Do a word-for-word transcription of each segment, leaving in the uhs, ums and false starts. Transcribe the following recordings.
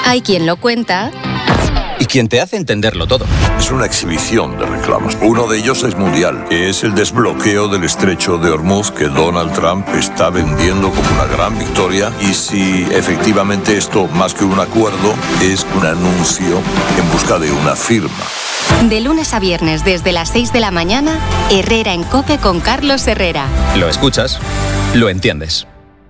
Hay quien lo cuenta y quien te hace entenderlo todo. Es una exhibición de reclamos. Uno de ellos es mundial, que es el desbloqueo del estrecho de Hormuz que Donald Trump está vendiendo como una gran victoria. Y si efectivamente esto, más que un acuerdo, es un anuncio en busca de una firma. De lunes a viernes desde las seis de la mañana, Herrera en COPE con Carlos Herrera. Lo escuchas, lo entiendes.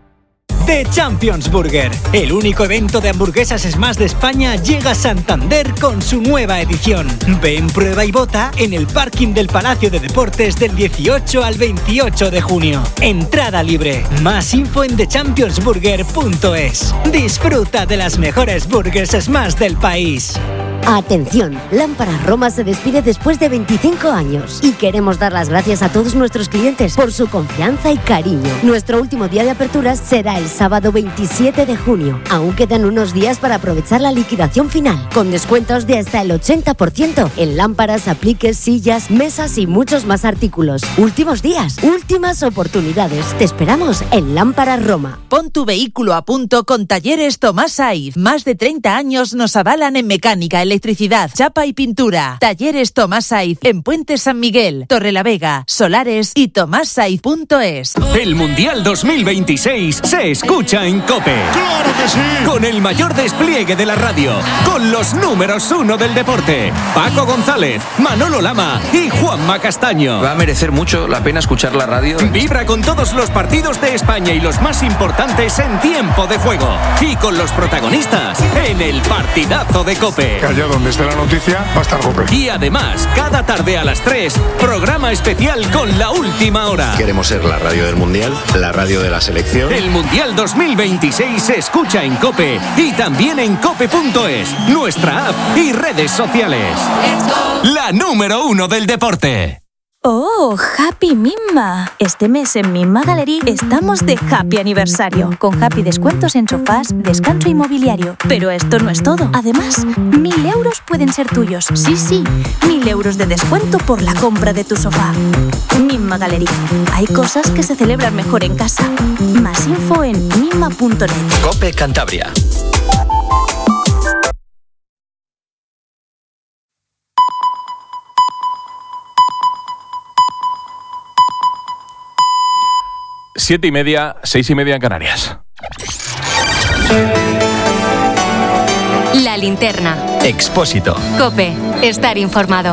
The Champions Burger, el único evento de hamburguesas Smash de España, llega a Santander con su nueva edición. Ven, prueba y vota en el parking del Palacio de Deportes del dieciocho al veintiocho de junio. Entrada libre. Más info en the champions burger punto es. Disfruta de las mejores burgers Smash del país. Atención, Lámparas Roma se despide después de veinticinco años y queremos dar las gracias a todos nuestros clientes por su confianza y cariño. Nuestro último día de aperturas será el sábado veintisiete de junio. Aún quedan unos días para aprovechar la liquidación final, con descuentos de hasta el ochenta por ciento en lámparas, apliques, sillas, mesas y muchos más artículos. Últimos días, últimas oportunidades. Te esperamos en Lámparas Roma. Pon tu vehículo a punto con Talleres Tomás Saiz. Más de treinta años nos avalan en mecánica, electricidad, chapa y pintura. Talleres Tomás Saiz en Puente San Miguel, Torrelavega, Solares y tomás saiz punto es. El Mundial dos mil veintiséis se escucha en COPE. ¡Claro que sí! Con el mayor despliegue de la radio, con los números uno del deporte, Paco González, Manolo Lama y Juanma Castaño. Va a merecer mucho la pena escuchar la radio. Vibra con todos los partidos de España y los más importantes en tiempo de juego. Y con los protagonistas en el partidazo de COPE. Allá donde esté la noticia va a estar COPE. Y además, cada tarde a las tres, programa especial con la última hora. Queremos ser la radio del Mundial, la radio de la selección. El Mundial dos mil veintiséis se escucha en COPE y también en cope punto es, nuestra app y redes sociales. La número uno del deporte. ¡Oh, Happy Mimma! Este mes en Mimma Gallery estamos de Happy Aniversario, con Happy descuentos en sofás, descanso inmobiliario. Pero esto no es todo. Además, mil euros pueden ser tuyos. Sí, sí, mil euros de descuento por la compra de tu sofá. Mimma Gallery. Hay cosas que se celebran mejor en casa. Más info en mimma punto net. COPE Cantabria. Siete y media, seis y media en Canarias. La linterna. Expósito. COPE. Estar informado.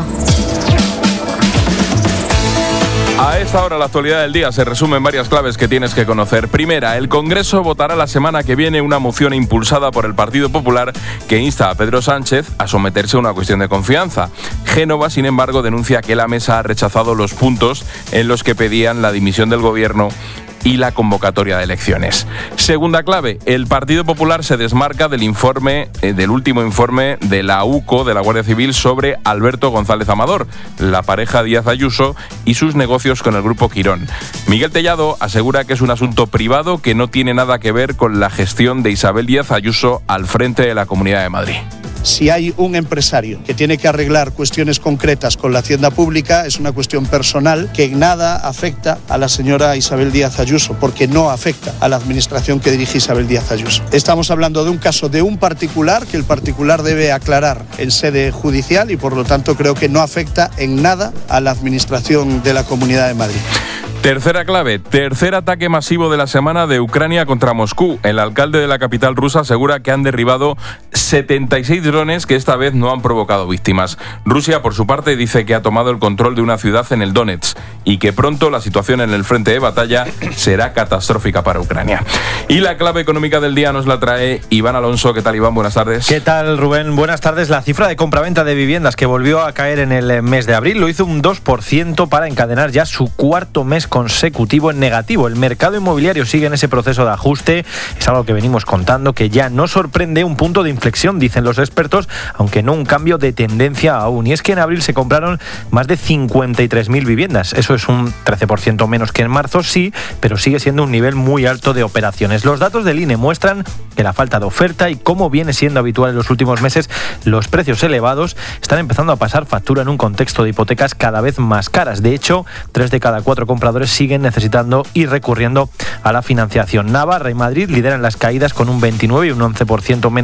A esta hora la actualidad del día se resume en varias claves que tienes que conocer. Primera, el Congreso votará la semana que viene una moción impulsada por el Partido Popular que insta a Pedro Sánchez a someterse a una cuestión de confianza. Génova, sin embargo, denuncia que la mesa ha rechazado los puntos en los que pedían la dimisión del gobierno y la convocatoria de elecciones. Segunda clave, el Partido Popular se desmarca del informe, eh, del último informe de la U C O, de la Guardia Civil, sobre Alberto González Amador, la pareja Díaz Ayuso y sus negocios con el Grupo Quirón. Miguel Tellado asegura que es un asunto privado que no tiene nada que ver con la gestión de Isabel Díaz Ayuso al frente de la Comunidad de Madrid. Si hay un empresario que tiene que arreglar cuestiones concretas con la Hacienda Pública, es una cuestión personal que en nada afecta a la señora Isabel Díaz Ayuso, porque no afecta a la administración que dirige Isabel Díaz Ayuso. Estamos hablando de un caso de un particular que el particular debe aclarar en sede judicial y por lo tanto creo que no afecta en nada a la administración de la Comunidad de Madrid. Tercera clave, tercer ataque masivo de la semana de Ucrania contra Moscú. El alcalde de la capital rusa asegura que han derribado setenta y seis drones que esta vez no han provocado víctimas. Rusia, por su parte, dice que ha tomado el control de una ciudad en el Donetsk y que pronto la situación en el frente de batalla será catastrófica para Ucrania. Y la clave económica del día nos la trae Iván Alonso. ¿Qué tal, Iván? Buenas tardes. ¿Qué tal, Rubén? Buenas tardes. La cifra de compraventa de viviendas que volvió a caer en el mes de abril lo hizo un dos por ciento para encadenar ya su cuarto mes consecutivo en negativo. El mercado inmobiliario sigue en ese proceso de ajuste. Es algo que venimos contando, que ya no sorprende un punto de inflexión, dicen los expertos, aunque no un cambio de tendencia aún. Y es que en abril se compraron más de cincuenta y tres mil viviendas. Eso es un trece por ciento menos que en marzo, sí, pero sigue siendo un nivel muy alto de operaciones. Los datos del I N E muestran que la falta de oferta y, como viene siendo habitual en los últimos meses, los precios elevados están empezando a pasar factura en un contexto de hipotecas cada vez más caras. De hecho, tres de cada cuatro compradores siguen necesitando y recurriendo a la financiación. Navarra y Madrid lideran las caídas con un veintinueve y un once por ciento menos